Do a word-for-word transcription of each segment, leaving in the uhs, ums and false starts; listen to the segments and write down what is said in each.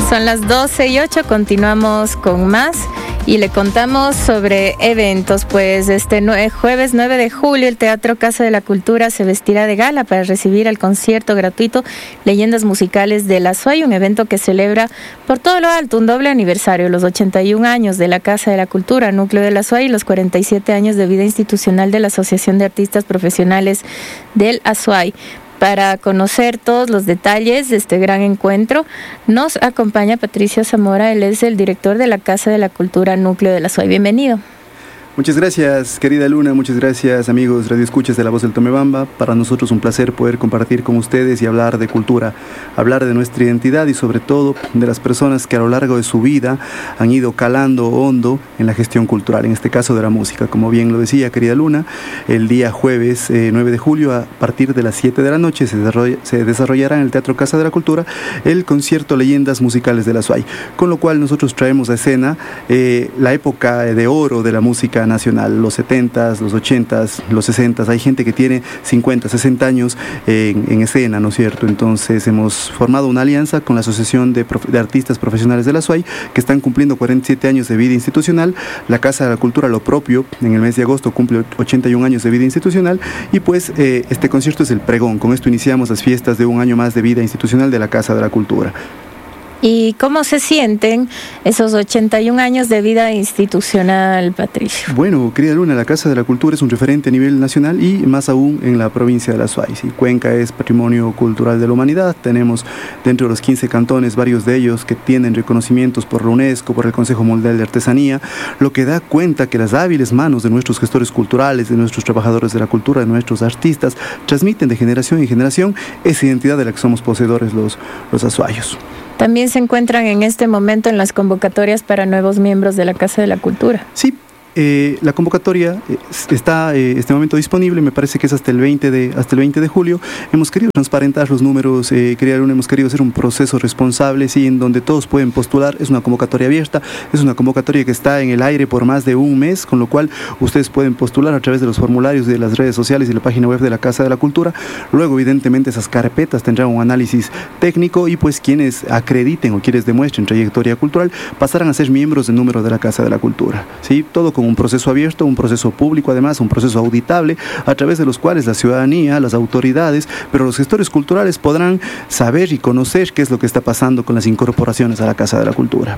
Son las doce y ocho, continuamos con más y le contamos sobre eventos. Pues este nue- jueves nueve de julio el Teatro Casa de la Cultura se vestirá de gala para recibir el concierto gratuito Leyendas Musicales de la Azuay, un evento que celebra por todo lo alto un doble aniversario, los ochenta y un años de la Casa de la Cultura, núcleo de la Azuay, y los cuarenta y siete años de vida institucional de la Asociación de Artistas Profesionales del Azuay. Para conocer todos los detalles de este gran encuentro, nos acompaña Patricio Zamora. Él es el director de la Casa de la Cultura Núcleo de la Azuay. Bienvenido. Muchas gracias, querida Luna, muchas gracias, amigos radioescuchas de La Voz del Tomebamba. Para nosotros un placer poder compartir con ustedes y hablar de cultura, hablar de nuestra identidad y sobre todo de las personas que a lo largo de su vida han ido calando hondo en la gestión cultural, en este caso de la música. Como bien lo decía, querida Luna, el día jueves eh, nueve de julio a partir de las siete de la noche se, desarrolla, se desarrollará en el Teatro Casa de la Cultura el concierto Leyendas Musicales de la Azuay, con lo cual nosotros traemos a escena eh, la época de oro de la música nacional, los setentas, los ochentas, los sesentas. Hay gente que tiene cincuenta, sesenta años en, en escena, ¿no es cierto? Entonces hemos formado una alianza con la Asociación de, Prof, de Artistas Profesionales de la Azuay, que están cumpliendo cuarenta y siete años de vida institucional. La Casa de la Cultura, lo propio, en el mes de agosto cumple ochenta y un años de vida institucional, y pues eh, este concierto es el pregón. Con esto iniciamos las fiestas de un año más de vida institucional de la Casa de la Cultura. ¿Y cómo se sienten esos ochenta y un años de vida institucional, Patricio? Bueno, querida Luna, la Casa de la Cultura es un referente a nivel nacional y más aún en la provincia de la Azuay. ¿Sí? Cuenca es Patrimonio Cultural de la Humanidad. Tenemos dentro de los quince cantones varios de ellos que tienen reconocimientos por la UNESCO, por el Consejo Mundial de Artesanía, lo que da cuenta que las hábiles manos de nuestros gestores culturales, de nuestros trabajadores de la cultura, de nuestros artistas, transmiten de generación en generación esa identidad de la que somos poseedores los, los azuayos. También se encuentran en este momento en las convocatorias para nuevos miembros de la Casa de la Cultura. Sí. Eh, la convocatoria está en eh, este momento disponible, me parece que es hasta el veinte de, hasta el veinte de julio. Hemos querido transparentar los números, eh, querida Luna, hemos querido hacer un proceso responsable, sí, en donde todos pueden postular. Es una convocatoria abierta, es una convocatoria que está en el aire por más de un mes, con lo cual ustedes pueden postular a través de los formularios de las redes sociales y la página web de la Casa de la Cultura. Luego, evidentemente, esas carpetas tendrán un análisis técnico y pues quienes acrediten o quienes demuestren trayectoria cultural pasarán a ser miembros del número de la Casa de la Cultura, ¿sí? Todo con un proceso abierto, un proceso público, además un proceso auditable, a través de los cuales la ciudadanía, las autoridades, pero los gestores culturales podrán saber y conocer qué es lo que está pasando con las incorporaciones a la Casa de la Cultura.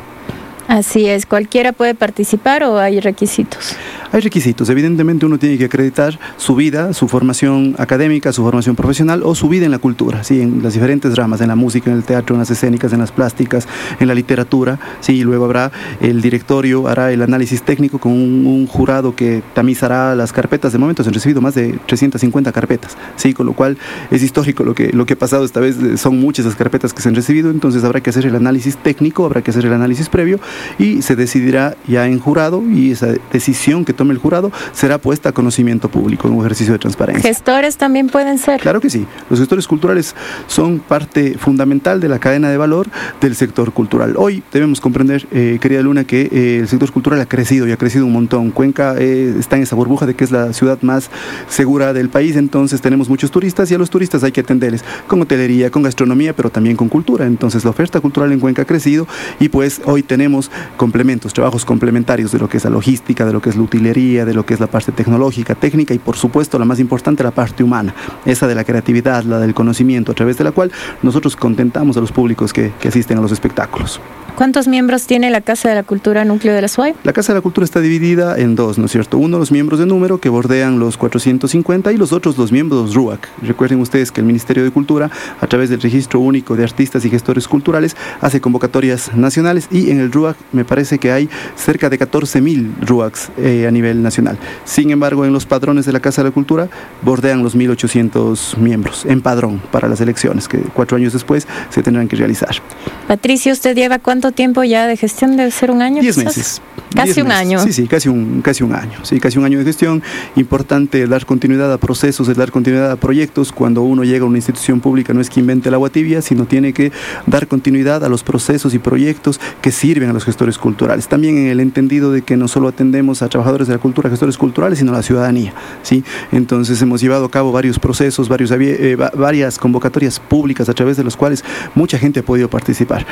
Así es, ¿cualquiera puede participar o hay requisitos? Hay requisitos, evidentemente uno tiene que acreditar su vida, su formación académica, su formación profesional o su vida en la cultura, ¿sí? En las diferentes ramas, en la música, en el teatro, en las escénicas, en las plásticas, en la literatura, ¿sí? Y luego habrá el directorio, hará el análisis técnico con un, un jurado que tamizará las carpetas. De momento se han recibido más de trescientas cincuenta carpetas, ¿sí? Con lo cual es histórico lo que, lo que ha pasado esta vez, son muchas las carpetas que se han recibido, entonces habrá que hacer el análisis técnico, habrá que hacer el análisis previo y se decidirá ya en jurado, y esa decisión que tome el jurado será puesta a conocimiento público en un ejercicio de transparencia. ¿Gestores también pueden ser? Claro que sí. Los gestores culturales son parte fundamental de la cadena de valor del sector cultural. Hoy debemos comprender, eh, querida Luna, que eh, el sector cultural ha crecido y ha crecido un montón. Cuenca eh, está en esa burbuja de que es la ciudad más segura del país, entonces tenemos muchos turistas y a los turistas hay que atenderles con hotelería, con gastronomía, pero también con cultura. Entonces la oferta cultural en Cuenca ha crecido y pues hoy tenemos complementos, trabajos complementarios de lo que es la logística, de lo que es la utilería, de lo que es la parte tecnológica, técnica y por supuesto la más importante, la parte humana, esa de la creatividad, la del conocimiento, a través de la cual nosotros contentamos a los públicos que, que asisten a los espectáculos. ¿Cuántos miembros tiene la Casa de la Cultura Núcleo de la Azuay? La Casa de la Cultura está dividida en dos, ¿no es cierto? Uno, los miembros de número que bordean los cuatrocientos cincuenta y los otros, los miembros R U A C. Recuerden ustedes que el Ministerio de Cultura, a través del Registro Único de Artistas y Gestores Culturales, hace convocatorias nacionales y en el R U A C me parece que hay cerca de catorce mil R U A Cs eh, a nivel nacional. Sin embargo, en los padrones de la Casa de la Cultura bordean los mil ochocientos miembros en padrón para las elecciones que cuatro años después se tendrán que realizar. Patricio, ¿usted lleva cuánto tiempo ya de gestión? ¿Debe ser un año? Diez quizás? meses. Casi Diez un meses. año. Sí, sí, casi un, casi un año. Sí, casi un año de gestión. Importante dar continuidad a procesos, dar continuidad a proyectos. Cuando uno llega a una institución pública no es que invente el agua tibia, sino tiene que dar continuidad a los procesos y proyectos que sirven a los gestores culturales. También en el entendido de que no solo atendemos a trabajadores de la cultura, gestores culturales, sino a la ciudadanía, ¿sí? Entonces hemos llevado a cabo varios procesos, varios, eh, varias convocatorias públicas a través de los cuales mucha gente ha podido participar.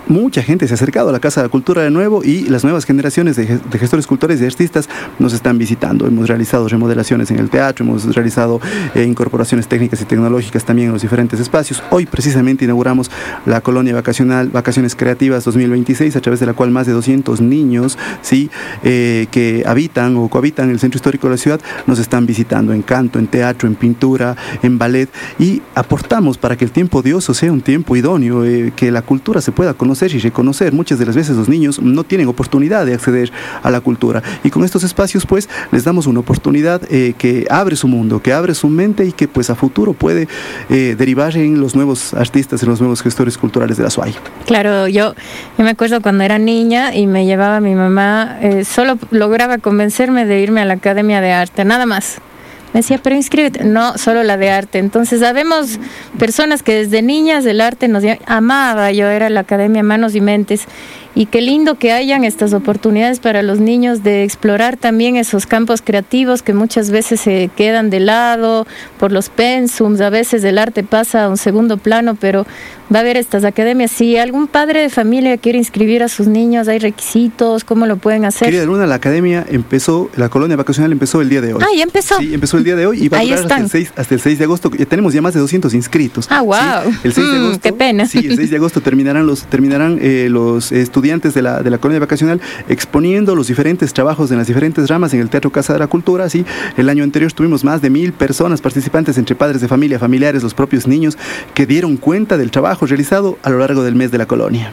mucha gente se ha acercado a la Casa de la Cultura de nuevo y las nuevas generaciones de, de gestores culturales y artistas nos están visitando. Hemos realizado remodelaciones en el teatro, hemos realizado eh, incorporaciones técnicas y tecnológicas también en los diferentes espacios. Hoy precisamente inauguramos la colonia vacacional Vacaciones Creativas dos mil veintiséis, a través de la cual más de doscientos niños, ¿sí? eh, que habitan o cohabitan el centro histórico de la ciudad nos están visitando en canto, en teatro, en pintura, en ballet, y aportamos para que el tiempo de ocio sea un tiempo idóneo, eh, que la cultura se pueda conocer y reconocer. Muchas de las veces los niños no tienen oportunidad de acceder a la cultura, y con estos espacios pues les damos una oportunidad eh, que abre su mundo, que abre su mente y que pues a futuro puede eh, derivar en los nuevos artistas, en los nuevos gestores culturales de la S U A Y. Claro, yo, yo me acuerdo cuando era niña y me llevaba mi mamá, eh, solo lograba convencerme de irme a la Academia de Arte, nada más. Me decía, pero inscríbete. No, solo la de arte. Entonces, sabemos personas que desde niñas el arte nos amaba. Yo era la Academia Manos y Mentes. Y qué lindo que hayan estas oportunidades para los niños de explorar también esos campos creativos que muchas veces se quedan de lado por los pensums. A veces el arte pasa a un segundo plano, pero va a haber estas academias. Si algún padre de familia quiere inscribir a sus niños, ¿hay requisitos? ¿Cómo lo pueden hacer? Querida Luna, la academia empezó, la colonia vacacional empezó el día de hoy. Ah, ya empezó. Sí, empezó el día de hoy y va a durar hasta el, seis, hasta el seis de agosto. Ya tenemos ya más de doscientos inscritos. Ah, wow. Sí, el seis de agosto, mm, qué pena. Sí, el seis de agosto terminarán los, terminarán, eh, los estudiantes de la, de la colonia vacacional exponiendo los diferentes trabajos en las diferentes ramas en el Teatro Casa de la Cultura. Sí, el año anterior tuvimos más de mil personas participantes, entre padres de familia, familiares, los propios niños, que dieron cuenta del trabajo realizado a lo largo del mes de la colonia.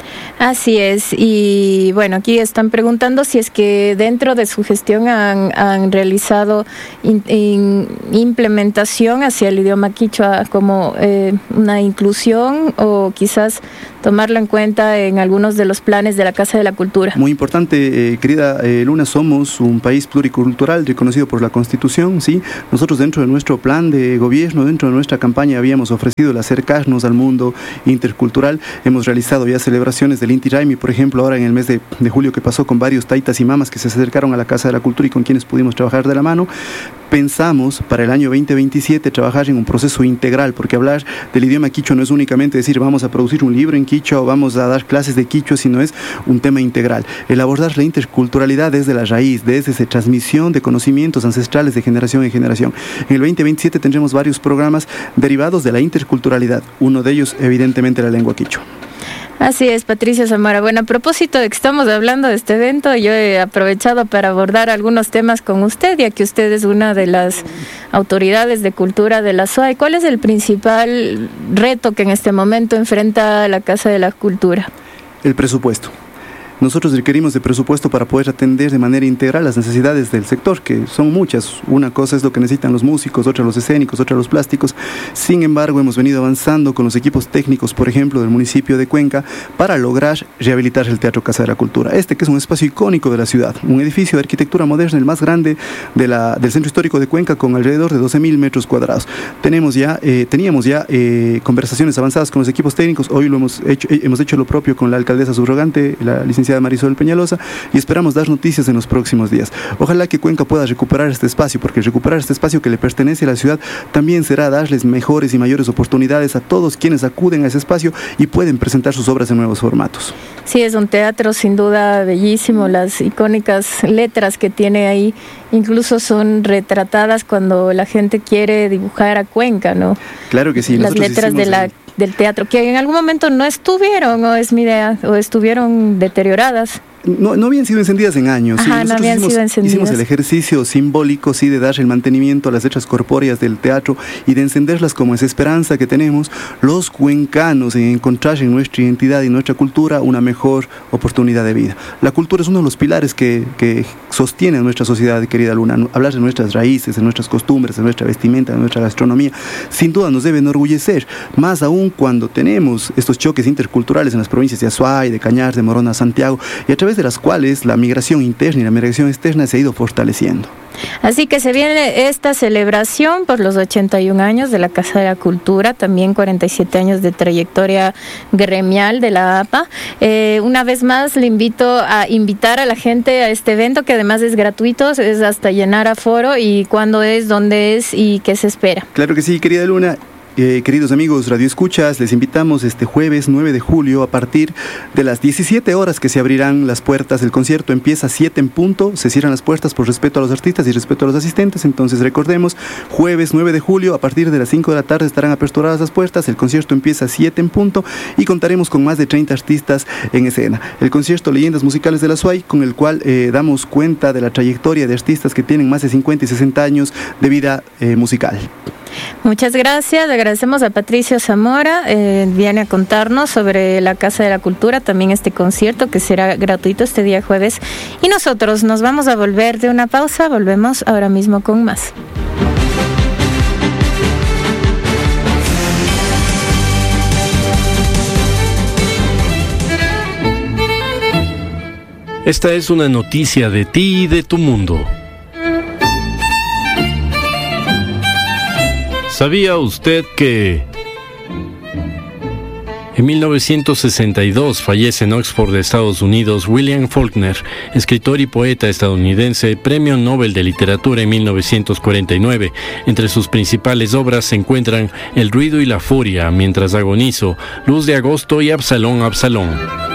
Así es, y bueno, aquí están preguntando si es que dentro de su gestión han, han realizado in, in, implementación hacia el idioma quichua como eh, una inclusión, o quizás tomarlo en cuenta en algunos de los planes de la Casa de la Cultura. Muy importante, eh, querida eh, Luna, somos un país pluricultural reconocido por la Constitución, ¿sí? Nosotros dentro de nuestro plan de gobierno, dentro de nuestra campaña, habíamos ofrecido el acercarnos al mundo intercultural. Hemos realizado ya celebraciones del Inti Raymi, por ejemplo, ahora en el mes de, de julio que pasó, con varios taitas y mamas que se acercaron a la Casa de la Cultura y con quienes pudimos trabajar de la mano. Pensamos para el año veinte veintisiete trabajar en un proceso integral, porque hablar del idioma quichua no es únicamente decir vamos a producir un libro en quichua o vamos a dar clases de quichua, sino es un tema integral. El abordar la interculturalidad desde la raíz, desde esa transmisión de conocimientos ancestrales de generación en generación. En el veinte veintisiete tendremos varios programas derivados de la interculturalidad, uno de ellos evidentemente la lengua quichua. Así es, Patricia Zamora. Bueno, a propósito de que estamos hablando de este evento, yo he aprovechado para abordar algunos temas con usted, ya que usted es una de las autoridades de cultura de la S U A Y. ¿Cuál es el principal reto que en este momento enfrenta la Casa de la Cultura? El presupuesto. Nosotros requerimos de presupuesto para poder atender de manera integral las necesidades del sector, que son muchas. Una cosa es lo que necesitan los músicos, otra los escénicos, otra los plásticos. Sin embargo, hemos venido avanzando con los equipos técnicos, por ejemplo, del municipio de Cuenca, para lograr rehabilitar el Teatro Casa de la Cultura. Este que es un espacio icónico de la ciudad, un edificio de arquitectura moderna, el más grande de la, del centro histórico de Cuenca, con alrededor de doce mil metros cuadrados. Tenemos ya, eh, teníamos ya eh, conversaciones avanzadas con los equipos técnicos. Hoy lo hemos hecho, eh, hemos hecho lo propio con la alcaldesa subrogante, la licenciada Marisol Peñalosa, y esperamos dar noticias en los próximos días. Ojalá que Cuenca pueda recuperar este espacio, porque recuperar este espacio que le pertenece a la ciudad también será darles mejores y mayores oportunidades a todos quienes acuden a ese espacio y pueden presentar sus obras en nuevos formatos. Sí, es un teatro sin duda bellísimo. Las icónicas letras que tiene ahí incluso son retratadas cuando la gente quiere dibujar a Cuenca, ¿no? Claro que sí. Las letras de la, del teatro, que en algún momento no estuvieron, o es mi idea, o estuvieron deterioradas. No, no habían sido encendidas en años. Ajá, sí. no habían hicimos, sido encendidas. Hicimos el ejercicio simbólico, sí, de dar el mantenimiento a las letras corpóreas del teatro y de encenderlas como esa esperanza que tenemos los cuencanos en encontrar en nuestra identidad y nuestra cultura una mejor oportunidad de vida. La cultura es uno de los pilares que, que sostiene a nuestra sociedad, querida Luna. Hablar de nuestras raíces, de nuestras costumbres, de nuestra vestimenta, de nuestra gastronomía, sin duda nos debe enorgullecer, más aún cuando tenemos estos choques interculturales en las provincias de Azuay, de Cañar, de Morona, Santiago, y a través de las cuales la migración interna y la migración externa se ha ido fortaleciendo. Así que se viene esta celebración por los ochenta y un años de la Casa de la Cultura, también cuarenta y siete años de trayectoria gremial de la A P A. Eh, una vez más le invito a invitar a la gente a este evento, que además es gratuito, es hasta llenar aforo. ¿Y cuándo es, dónde es y qué se espera? Claro que sí, querida Luna. eh, queridos amigos Radio Escuchas, les invitamos este jueves nueve de julio a partir de las diecisiete horas que se abrirán las puertas. El concierto empieza a siete en punto, se cierran las puertas por respeto a los artistas y respeto a los asistentes. Entonces recordemos, jueves nueve de julio a partir de las cinco de la tarde estarán aperturadas las puertas. El concierto empieza a siete en punto y contaremos con más de treinta artistas en escena. El concierto Leyendas Musicales de la S U A Y, con el cual eh, damos cuenta de la trayectoria de artistas que tienen más de cincuenta y sesenta años de vida eh, musical. Muchas gracias, le agradecemos a Patricio Zamora, eh, viene a contarnos sobre la Casa de la Cultura, también este concierto que será gratuito este día jueves, y nosotros nos vamos a volver de una pausa, volvemos ahora mismo con más. Esta es una noticia de ti y de tu mundo. ¿Sabía usted que en mil novecientos sesenta y dos fallece en Oxford, Estados Unidos, William Faulkner, escritor y poeta estadounidense, Premio Nobel de Literatura en mil novecientos cuarenta y nueve? Entre sus principales obras se encuentran El ruido y la furia, Mientras agonizo, Luz de agosto y Absalón, Absalón.